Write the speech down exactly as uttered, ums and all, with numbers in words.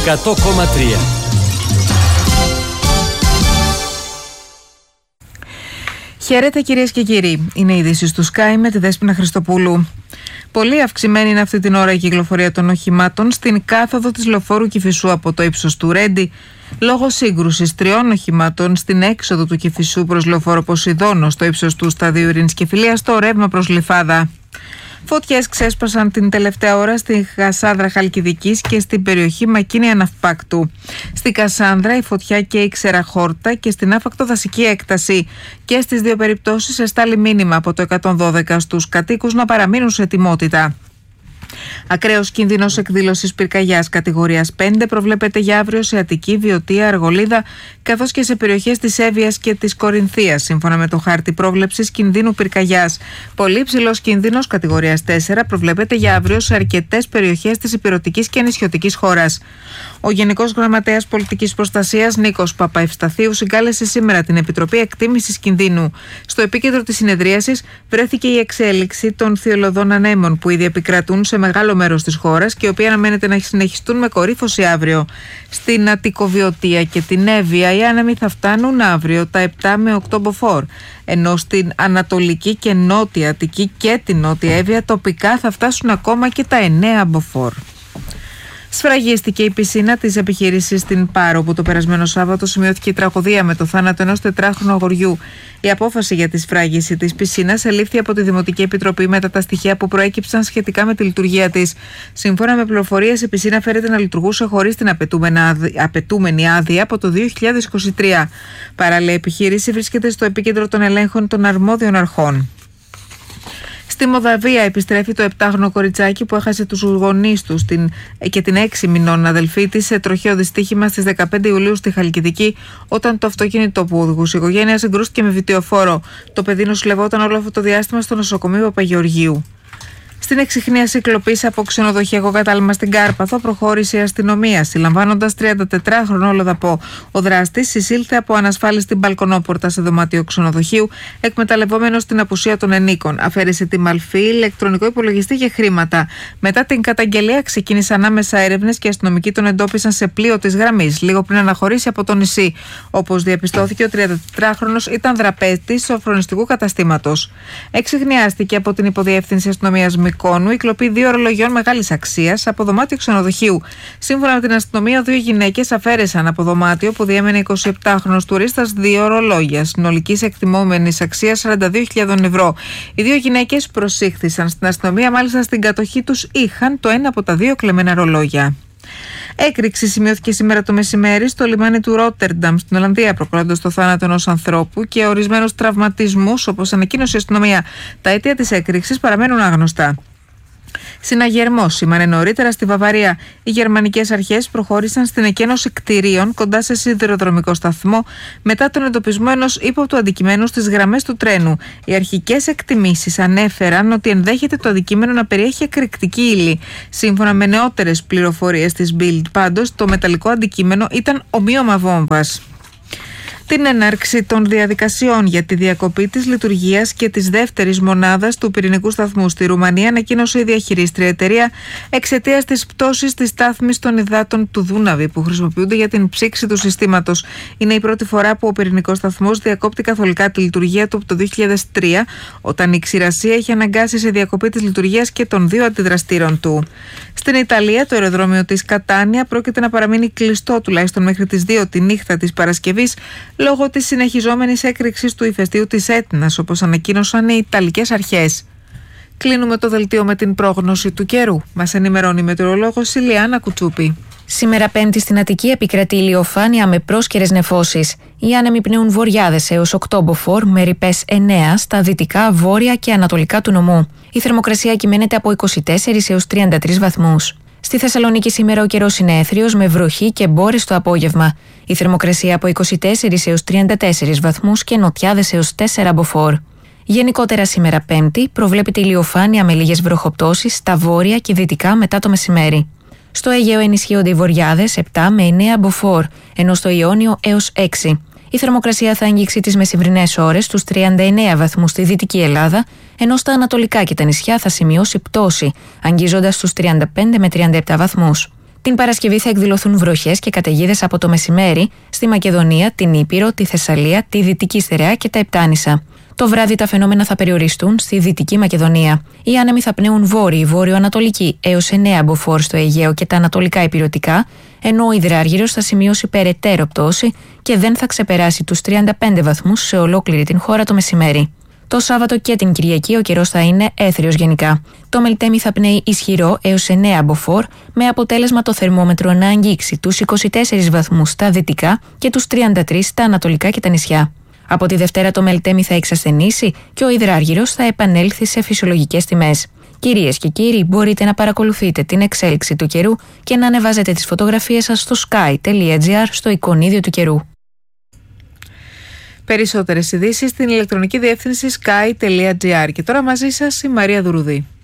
εκατό κόμμα τρία. Χαίρετε κυρίες και κύριοι. Είναι οι ειδήσεις του Sky με τη Δέσποινα Χριστοπούλου. Πολύ αυξημένη είναι αυτή την ώρα η κυκλοφορία των οχημάτων στην κάθοδο της λεωφόρου Κηφισού από το ύψος του Ρέντι, λόγω σύγκρουσης τριών οχημάτων στην έξοδο του Κηφισού προς λεωφόρο Ποσειδώνο στο ύψος του σταδίου Ειρήνης και Φιλίας στο ρεύμα προς Γλυφάδα. Φωτιές ξέσπασαν την τελευταία ώρα στη Κασάνδρα Χαλκιδικής και στην περιοχή Μακίνη Αναυπάκτου. Στη Κασάνδρα η φωτιά καίει ξεραχόρτα και στην άφακτο δασική έκταση. Και στις δύο περιπτώσεις εστάλει μήνυμα από το εκατόν δώδεκα στους κατοίκους να παραμείνουν σε ετοιμότητα. Ακραίος κίνδυνος εκδήλωσης πυρκαγιάς κατηγορίας πέντε προβλέπεται για αύριο σε Αττική, Βιωτία, Αργολίδα, καθώς και σε περιοχές της Εύβοιας και της Κορινθίας, σύμφωνα με το χάρτη πρόβλεψης κινδύνου πυρκαγιάς. Πολύ ψηλός κίνδυνος κατηγορίας τέσσερα προβλέπεται για αύριο σε αρκετές περιοχές της ηπειρωτικής και νησιωτικής χώρας. Ο Γενικός Γραμματέας Πολιτικής Προστασίας Νίκος Παπαευσταθίου συγκάλεσε σήμερα την Επιτροπή Εκτίμησης Κινδύνου. Στο επίκεντρο της συνεδρίασης βρέθηκε η εξέλιξη των θυελλωδών ανέμων που ήδη επικρατούν σε μεγάλο μέρος της χώρας και οι οποίοι αναμένεται να συνεχιστούν με κορύφωση αύριο. Στην Αττικοβιωτία και την Εύβοια οι άνεμοι θα φτάνουν αύριο τα επτά με οκτώ μποφόρ, ενώ στην Ανατολική και Νότια Αττική και την Νότια Εύβοια τοπικά θα φτάσουν ακόμα και τα εννέα μποφόρ. Σφραγίστηκε η πισίνα της επιχείρησης στην Πάρο, που το περασμένο Σάββατο σημειώθηκε η τραγωδία με το θάνατο ενός τετράχρονου αγοριού. Η απόφαση για τη σφράγιση της πισίνας ελήφθη από τη Δημοτική Επιτροπή μετά τα στοιχεία που προέκυψαν σχετικά με τη λειτουργία της. Σύμφωνα με πληροφορίες, η πισίνα φέρεται να λειτουργούσε χωρίς την απαιτούμενη άδεια από το δύο χιλιάδες είκοσι τρία. Παράλληλα, η επιχείρηση βρίσκεται στο επίκεντρο των ελέγχων των αρμόδιων αρχών. Στη Μολδαβία επιστρέφει το επτάχρονο κοριτσάκι που έχασε τους γονείς του στην, και την έξι μηνών αδελφή της σε τροχαίο δυστύχημα στις δεκαπέντε Ιουλίου στη Χαλκιδική, όταν το αυτοκίνητο που οδηγούσε η οικογένεια συγκρούστηκε με βιτιοφόρο. Το παιδί νοσηλευόταν όλο αυτό το διάστημα στο νοσοκομείο Παπαγεωργίου. Στην εξιχνίαση κλοπής από ξενοδοχειακό κατάλημα στην Κάρπαθο προχώρησε η αστυνομία, συλλαμβάνοντας τριαντατετράχρονο Λοδαπό. Ο δράστης εισήλθε από ανασφάλιστη μπαλκονόπορτα σε δωμάτιο ξενοδοχείου, εκμεταλλευόμενος την απουσία των ενίκων. Αφαίρεσε τη μαλφή, ηλεκτρονικό υπολογιστή και χρήματα. Μετά την καταγγελία ξεκίνησαν άμεσα έρευνες και οι αστυνομικοί τον εντόπισαν σε πλοίο της γραμμής, λίγο πριν αναχωρήσει από το νησί. Όπως διαπιστώθηκε, ο τριαντατετράχρονος ήταν δραπέτης σοφρονιστικού καταστήματος. Εξιχνιάστηκε από την υποδιεύθυνση αστυνομίας Μικόνου η κλοπή δύο ορολογιών μεγάλης αξίας από δωμάτιο ξενοδοχείου. Σύμφωνα με την αστυνομία, δύο γυναίκες αφαίρεσαν από δωμάτιο που διέμενε εικοσιεπτάχρονος τουρίστας δύο ορολόγια, συνολικής εκτιμόμενης αξίας σαράντα δύο χιλιάδες ευρώ. Οι δύο γυναίκες προσήχθησαν στην αστυνομία, μάλιστα στην κατοχή τους είχαν το ένα από τα δύο κλεμμένα ρολόγια. Έκρηξη σημειώθηκε σήμερα το μεσημέρι στο λιμάνι του Ρότερνταμ στην Ολλανδία, προκαλώντας το θάνατο ενός ανθρώπου και ορισμένους τραυματισμούς, όπως ανακοίνωσε η αστυνομία. Τα αίτια της έκρηξης παραμένουν άγνωστα. Συναγερμό σήμανε νωρίτερα στη Βαβαρία. Οι γερμανικές αρχές προχώρησαν στην εκένωση κτηρίων κοντά σε σιδηροδρομικό σταθμό μετά τον εντοπισμό ενός ύποπτου αντικειμένου στις γραμμές του τρένου. Οι αρχικές εκτιμήσεις ανέφεραν ότι ενδέχεται το αντικείμενο να περιέχει εκρηκτική ύλη. Σύμφωνα με νεότερες πληροφορίες της Bild, πάντως, το μεταλλικό αντικείμενο ήταν ομοίωμα βόμβας. Την έναρξη των διαδικασιών για τη διακοπή της λειτουργίας και της δεύτερης μονάδας του πυρηνικού σταθμού στη Ρουμανία ανακοίνωσε η διαχειρίστρια εταιρεία εξαιτίας της πτώσης της στάθμης των υδάτων του Δούναβη που χρησιμοποιούνται για την ψήξη του συστήματος. Είναι η πρώτη φορά που ο πυρηνικός σταθμός διακόπτει καθολικά τη λειτουργία του από το δύο χιλιάδες τρία, όταν η ξηρασία είχε αναγκάσει σε διακοπή της λειτουργίας και των δύο αντιδραστήρων του. Στην Ιταλία, το αεροδρόμιο της Κατάνια πρόκειται να παραμείνει κλειστό τουλάχιστον μέχρι τις δύο τη νύχτα της Παρασκευής, λόγω της συνεχιζόμενης έκρηξης του ηφαιστείου της Έτνας, όπως ανακοίνωσαν οι Ιταλικές αρχές. Κλείνουμε το δελτίο με την πρόγνωση του καιρού. Μας ενημερώνει η μετεωρολόγος Ηλιάνα Κουτσούπη. Σήμερα Πέμπτη στην Αττική επικρατεί ηλιοφάνεια με πρόσκαιρες νεφώσεις. Οι άνεμοι πνέουν βορειάδες έως οκτώ μποφόρ με ρηπές εννέα στα δυτικά, βόρεια και ανατολικά του νομού. Η θερμοκρασία κυμαίνεται από είκοσι τέσσερις έως τριάντα τρεις βαθμούς. Στη Θεσσαλονίκη σήμερα ο καιρός είναι έθριος με βροχή και μπόρες το απόγευμα. Η θερμοκρασία από είκοσι τέσσερις έως τριάντα τέσσερις βαθμούς και νοτιάδες έως τέσσερα μποφόρ. Γενικότερα σήμερα Πέμπτη προβλέπεται ηλιοφάνεια με λίγες βροχοπτώσεις στα βόρεια και δυτικά μετά το μεσημέρι. Στο Αιγαίο ενισχύονται οι βορειάδες επτά με εννέα μποφόρ, ενώ στο Ιόνιο έως έξι. Η θερμοκρασία θα αγγίξει τις μεσημβρινές ώρες στους τριάντα εννέα βαθμούς στη Δυτική Ελλάδα, ενώ στα ανατολικά και τα νησιά θα σημειώσει πτώση, αγγίζοντας στους τριάντα πέντε με τριάντα επτά βαθμούς. Την Παρασκευή θα εκδηλωθούν βροχές και καταιγίδες από το μεσημέρι στη Μακεδονία, την Ήπειρο, τη Θεσσαλία, τη Δυτική Στερεά και τα Επτάνησα. Το βράδυ τα φαινόμενα θα περιοριστούν στη Δυτική Μακεδονία. Οι άνεμοι θα πνέουν βόρειοι, βόρειο-ανατολική έως εννέα μποφόρ στο Αιγαίο και τα ανατολικά ηπειρωτικά, ενώ ο υδράργυρος θα σημειώσει περαιτέρω πτώση και δεν θα ξεπεράσει τους τριάντα πέντε βαθμούς σε ολόκληρη την χώρα το μεσημέρι. Το Σάββατο και την Κυριακή ο καιρός θα είναι έθριος γενικά. Το Μελτέμι θα πνέει ισχυρό έως εννέα μποφόρ, με αποτέλεσμα το θερμόμετρο να αγγίξει τους είκοσι τέσσερις βαθμούς στα δυτικά και τους τριάντα τρεις στα ανατολικά και τα νησιά. Από τη Δευτέρα το Μελτέμι θα εξασθενήσει και ο υδράργυρος θα επανέλθει σε φυσιολογικές τιμές. Κυρίες και κύριοι, μπορείτε να παρακολουθείτε την εξέλιξη του καιρού και να ανεβάζετε τις φωτογραφίες σας στο sky τελεία gr στο εικονίδιο του καιρού. Περισσότερες ειδήσεις στην ηλεκτρονική διεύθυνση sky τελεία gr. Και τώρα μαζί σας η Μαρία Δουρουδή.